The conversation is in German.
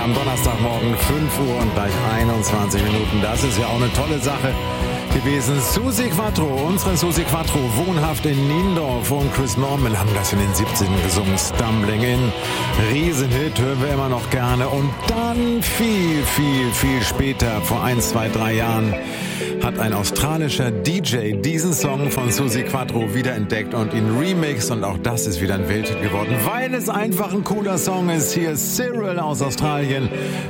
hier am Donnerstagmorgen 5 Uhr und gleich 21 Minuten. Das ist ja auch eine tolle Sache gewesen. Susi Quattro, unsere Susi Quattro, wohnhaft in Niendorf, und Chris Norman haben das in den 70ern gesungen. Stumbling In, Riesenhit, hören wir immer noch gerne. Und dann viel später, vor 1, 2, 3 Jahren, hat ein australischer DJ diesen Song von Susi Quattro wiederentdeckt und ihn remixed, und auch das ist wieder ein Welthit geworden, weil es einfach ein cooler Song ist. Hier ist Cyril aus Australien